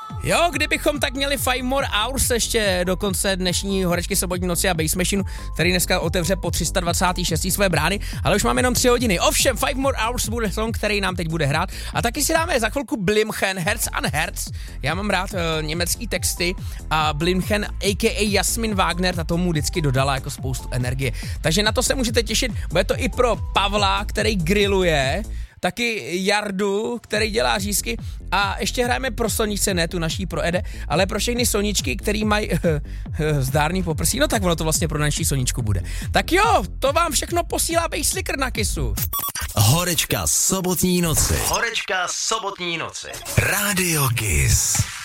Jo, kdybychom tak měli 5 more hours ještě do konce dnešní horečky sobotní noci a Bass Machine, který dneska otevře po 326. své brány, ale už máme jenom 3 hodiny. Ovšem, 5 more hours bude song, který nám teď bude hrát a taky si dáme za chvilku Blimchen, Herz an Herz. Já mám rád německý texty a Blimchen, a.k.a. Jasmin Wagner, ta tomu vždycky dodala jako spoustu energie. Takže na to se můžete těšit, bude to i pro Pavla, který grilluje, taky Jardu, který dělá řízky a ještě hrajeme pro Soničce, ne tu naší pro Ede, ale pro všechny Soničky, který mají zdárný poprsí, no tak ono to vlastně pro naší Soničku bude. Tak jo, to vám všechno posílá Basslicker na Kissu. Horečka sobotní noci. Rádio Kiss.